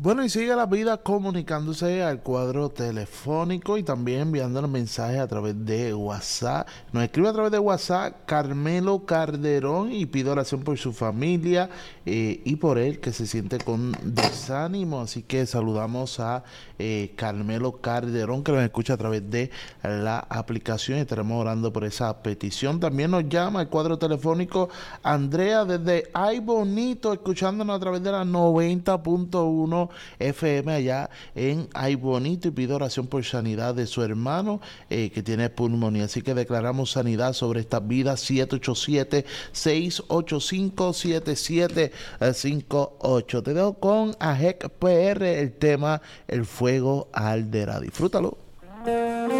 Bueno, y sigue la vida comunicándose al cuadro telefónico y también enviándonos mensajes a través de WhatsApp. Nos escribe a través de WhatsApp Carmelo Calderón y pide oración por su familia y por él que se siente con desánimo. Así que saludamos a Carmelo Calderón que nos escucha a través de la aplicación y estaremos orando por esa petición. También nos llama al cuadro telefónico Andrea desde Ay Bonito, escuchándonos a través de la 90.1 FM allá en Ay Bonito y pide oración por sanidad de su hermano que tiene pulmonía. Así que declaramos sanidad sobre esta vida. 787-685-7758. Te dejo con AJEC PR el tema El Fuego Arderá. Disfrútalo.